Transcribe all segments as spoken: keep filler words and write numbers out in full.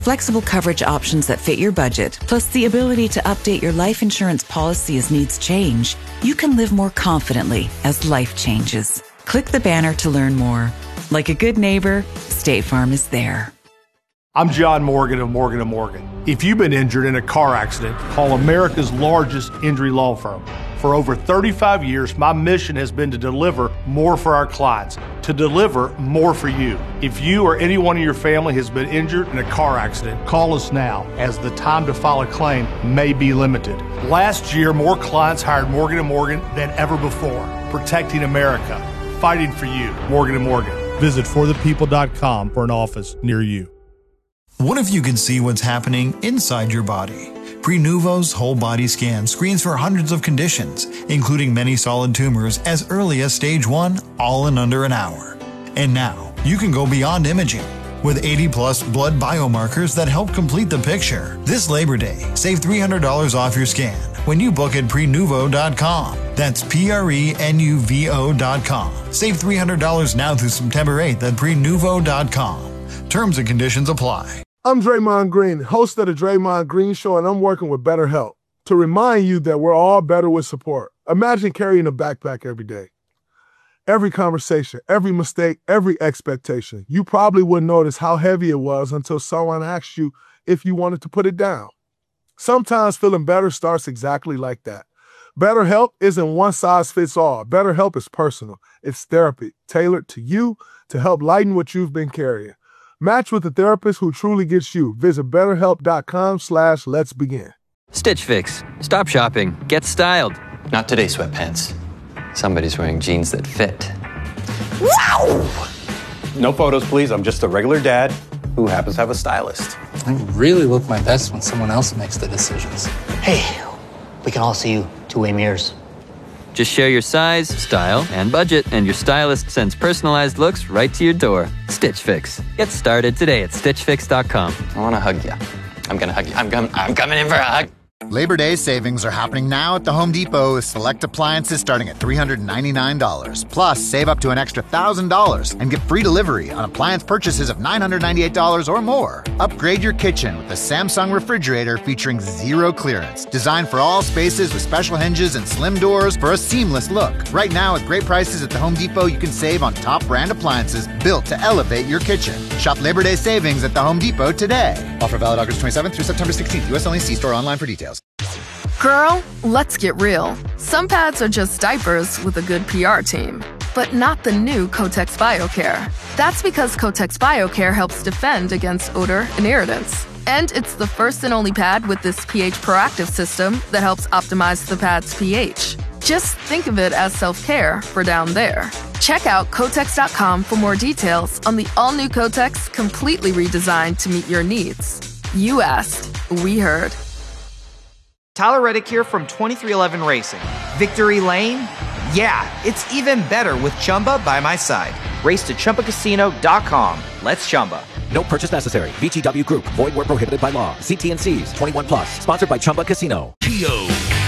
Flexible coverage options that fit your budget, plus the ability to update your life insurance policy as needs change. You can live more confidently as life changes. Click the banner to learn more. Like a good neighbor, State Farm is there. I'm John Morgan of Morgan and Morgan. If you've been injured in a car accident, call America's largest injury law firm. For over thirty-five years, my mission has been to deliver more for our clients, to deliver more for you. If you or anyone in your family has been injured in a car accident, call us now, as the time to file a claim may be limited. Last year, more clients hired Morgan and Morgan than ever before, protecting America, fighting for you. Morgan and Morgan. Visit for the people dot com for an office near you. What if you could see what's happening inside your body? Prenuvo's whole body scan screens for hundreds of conditions, including many solid tumors as early as stage one, all in under an hour. And now, you can go beyond imaging with eighty plus blood biomarkers that help complete the picture. This Labor Day, save three hundred dollars off your scan when you book at prenuvo dot com. That's P R E N U V O dot com. Save three hundred dollars now through September eighth at prenuvo dot com. Terms and conditions apply. I'm Draymond Green, host of the Draymond Green Show, and I'm working with BetterHelp to remind you that we're all better with support. Imagine carrying a backpack every day. Every conversation, every mistake, every expectation. You probably wouldn't notice how heavy it was until someone asked you if you wanted to put it down. Sometimes feeling better starts exactly like that. BetterHelp isn't one size fits all. BetterHelp is personal. It's therapy tailored to you to help lighten what you've been carrying. Match with a therapist who truly gets you. Visit betterhelp.com slash let's begin. Stitch Fix. Stop shopping. Get styled. Not today, sweatpants. Somebody's wearing jeans that fit. Wow! No photos, please. I'm just a regular dad who happens to have a stylist. I really look my best when someone else makes the decisions. Hey, we can all see you two-way mirrors. Just share your size, style, and budget, and your stylist sends personalized looks right to your door. Stitch Fix. Get started today at stitch fix dot com. I want to hug you. I'm going to hug you. I'm, com- I'm coming in for a hug. Labor Day savings are happening now at the Home Depot with select appliances starting at three hundred ninety-nine dollars. Plus, save up to an extra one thousand dollars and get free delivery on appliance purchases of nine hundred ninety-eight dollars or more. Upgrade your kitchen with the Samsung refrigerator featuring zero clearance. Designed for all spaces with special hinges and slim doors for a seamless look. Right now, with great prices at the Home Depot, you can save on top brand appliances built to elevate your kitchen. Shop Labor Day savings at the Home Depot today. Offer valid August twenty-seventh through September sixteenth. U S only. See store online for details. Girl, let's get real. Some pads are just diapers with a good P R team, but not the new Kotex BioCare. That's because Kotex BioCare helps defend against odor and irritants. And it's the first and only pad with this pH proactive system that helps optimize the pad's pH. Just think of it as self-care for down there. Check out Kotex dot com for more details on the all-new Kotex, completely redesigned to meet your needs. You asked, we heard. Tyler Reddick here from twenty-three eleven Racing. Victory Lane? Yeah, it's even better with Chumba by my side. Race to Chumba Casino dot com. Let's Chumba. No purchase necessary. V G W Group. Void where prohibited by law. See T and C's. twenty-one plus. Sponsored by Chumba Casino. P O.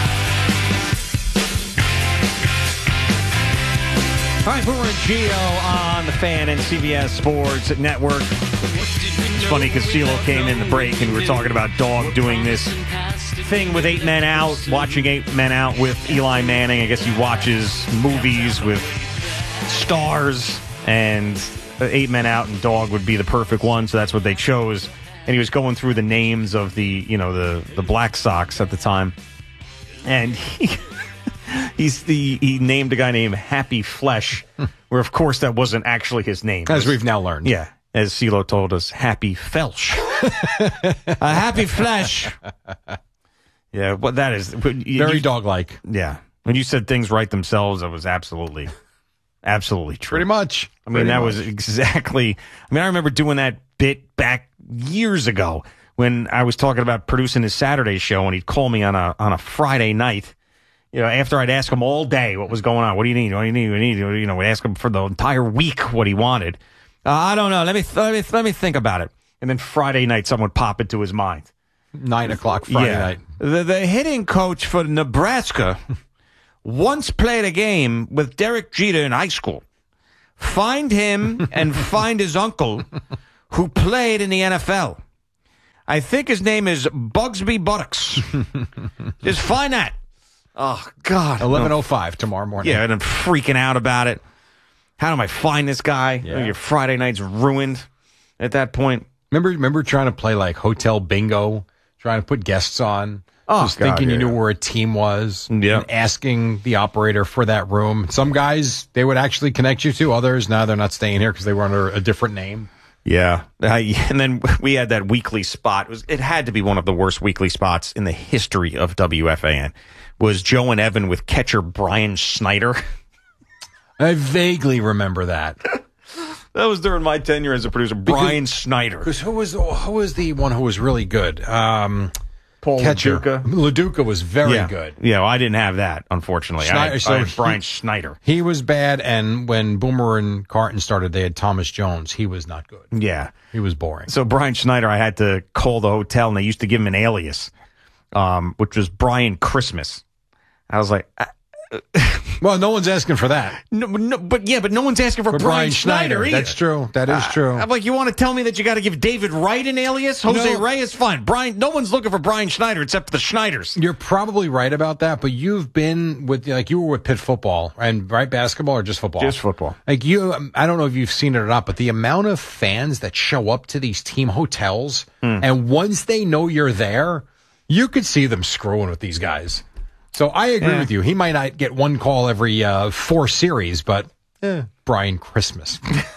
All right, Boomer and Gio on the Fan and C B S Sports Network. It's funny because CeeLo came in the break and we were talking about Dog doing this thing with eight men out, watching eight men out with Eli Manning. I guess he watches movies with stars, and eight men out and Dog would be the perfect one, so that's what they chose. And he was going through the names of the, you know, the, the Black Sox at the time. And he... He's the he named a guy named Happy Flesh, where of course that wasn't actually his name. As we've now learned. Yeah, as CeeLo told us, Happy Felsh. A Happy Flesh. Yeah, what that is. You, Very you, dog-like. Yeah. When you said things write themselves, it was absolutely, absolutely true. Pretty much. I mean, Pretty that much. was exactly, I mean, I remember doing that bit back years ago when I was talking about producing his Saturday show, and he'd call me on a on a Friday night. You know, after I'd ask him all day what was going on, what do you need? What do you need? What do you need? You know, we ask him for the entire week what he wanted. Uh, I don't know. Let me th- let me let me think about it. And then Friday night, someone would pop into his mind. Nine o'clock Friday yeah. night. The, the hitting coach for Nebraska once played a game with Derek Jeter in high school. Find him and find his uncle who played in the N F L. I think his name is Bugsby Buttocks. Just find that. Oh, God. eleven oh five tomorrow morning. Yeah, and I'm freaking out about it. How do I find this guy? Yeah. Your Friday night's ruined at that point. Remember, remember trying to play like hotel bingo, trying to put guests on, Oh, just God, thinking yeah. you knew where a team was, Yeah. and asking the operator for that room. Some guys they would actually connect you to. Others, now they're not staying here because they were under a different name. Yeah. I, and then we had that weekly spot. It, was, it had to be one of the worst weekly spots in the history of W F A N. Was Joe and Evan with catcher Brian Schneider. I vaguely remember that. That was during my tenure as a producer. Brian Schneider. Because who was who was the one who was really good? Um, Paul catcher. LaDuca. LaDuca was very yeah. good. Yeah, well, I didn't have that, unfortunately. Schneider, I, had, so I had Brian he, Schneider. He was bad, and when Boomer and Carton started, they had Thomas Jones. He was not good. Yeah. He was boring. So Brian Schneider, I had to call the hotel, and they used to give him an alias, um, which was Brian Christmas. I was like... I, well, no one's asking for that. No, no, but yeah, but no one's asking for, for Brian, Brian Schneider. Schneider. either. That's true. That is Uh, true. I'm like, you want to tell me that you got to give David Wright an alias? Jose No. Reyes, fine. Brian, no one's looking for Brian Schneider except for the Schneiders. You're probably right about that, but you've been with, like, you were with Pitt football, and right, basketball or just football? Just football. Like, you, I don't know if you've seen it or not, but the amount of fans that show up to these team hotels, Mm. and once they know you're there, you could see them screwing with these guys. So I agree Yeah. with you. He might not get one call every uh, four series, but eh, Brian Christmas.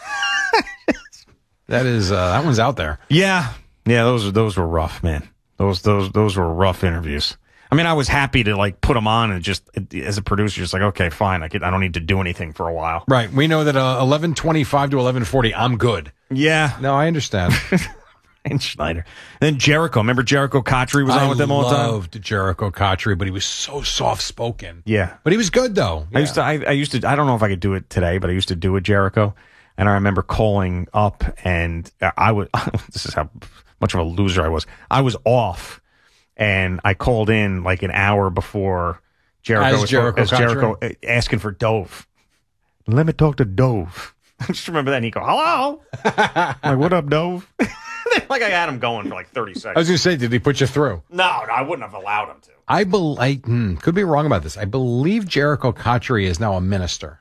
that is uh, that one's out there. Yeah, yeah, those those were rough, man. Those those those were rough interviews. I mean, I was happy to like put them on and just as a producer, just like, okay, fine, I could, I don't need to do anything for a while. Right. We know that uh, eleven twenty-five to eleven forty, I'm good. Yeah. No, I understand. And Schneider. And then Jericho. Remember Jericho Cotchery was on I with them all the time? I loved Jericho Cotchery, but he was so soft-spoken. Yeah. But he was good, though. I used to, I, I used to, I don't know if I could do it today, but I used to do it Jericho. And I remember calling up and I was, this is how much of a loser I was. I was off and I called in like an hour before Jericho As was Jericho as Jericho Cotchery? asking for Dove. Let me talk to Dove. I just remember that. And he go, hello. I'm like, what up, Dove? Like I had him going for like thirty seconds. I was going to say, did he put you through? No, no, I wouldn't have allowed him to. I, be- I hmm, could be wrong about this. I believe Jericho Cotchery is now a minister.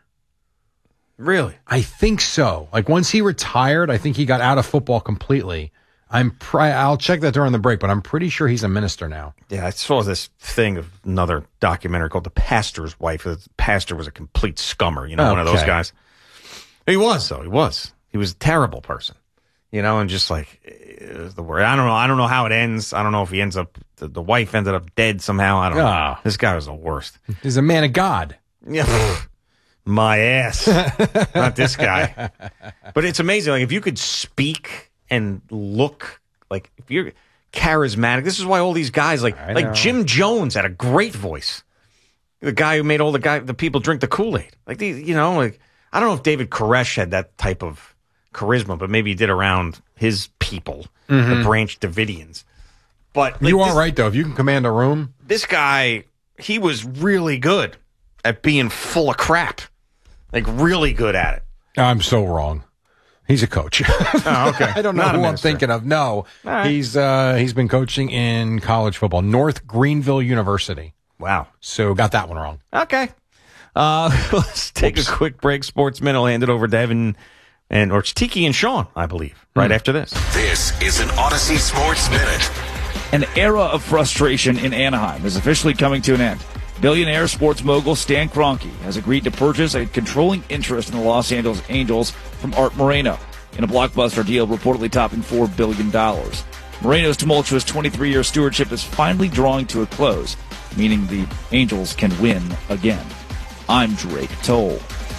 Really? I think so. Like once he retired, I think he got out of football completely. I'm pr- I'll check that during the break, but I'm pretty sure he's a minister now. Yeah, I saw this thing of another documentary called The Pastor's Wife. The pastor was a complete scummer, you know, one of those Okay. guys. He was, though. He was. He was a terrible person, you know, and just like, it was the word. I don't know. I don't know how it ends. I don't know if he ends up, the, the wife ended up dead somehow. I don't know. Ah. This guy was the worst. He's a man of God. Yeah. My ass. Not this guy. But it's amazing. Like, if you could speak and look, like, if you're charismatic, this is why all these guys, like, I like know. Jim Jones had a great voice. The guy who made all the guy, the people drink the Kool-Aid. Like, these, you know, like, I don't know if David Koresh had that type of charisma, but maybe he did around his people, Mhm. the Branch Davidians. But like, You are this, right, though. If you can command a room. this guy, he was really good at being full of crap. Like, really good at it. I'm so wrong. He's a coach. Oh, okay. I don't know Not a who I'm minister. thinking of. No, All right. he's uh, he's been coaching in college football, North Greenville University. Wow. So got that one wrong. Okay. Uh, let's take Whoops. a quick break. Sportsman will hand it over to Evan and or it's Tiki and Sean, I believe, right after this. This is an Odyssey Sports Minute. An era of frustration in Anaheim is officially coming to an end. Billionaire sports mogul Stan Kroenke has agreed to purchase a controlling interest in the Los Angeles Angels from Art Moreno in a blockbuster deal reportedly topping four billion dollars. Moreno's tumultuous twenty-three-year stewardship is finally drawing to a close, meaning the Angels can win again. I'm Drake Toll.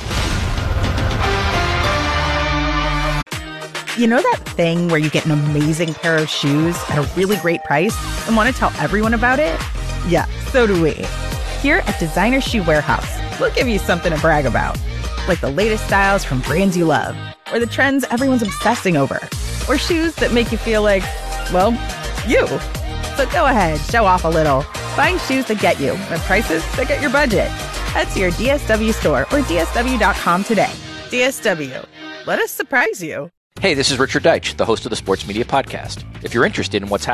You know that thing where you get an amazing pair of shoes at a really great price and want to tell everyone about it? Yeah, so do we. Here at Designer Shoe Warehouse, we'll give you something to brag about. Like the latest styles from brands you love, or the trends everyone's obsessing over, or shoes that make you feel like, well, you. So go ahead, show off a little. Find shoes that get you at prices that get your budget. Head to your D S W store or D S W dot com today. D S W. Let us surprise you. Hey, this is Richard Deitch, the host of the Sports Media Podcast. If you're interested in what's happening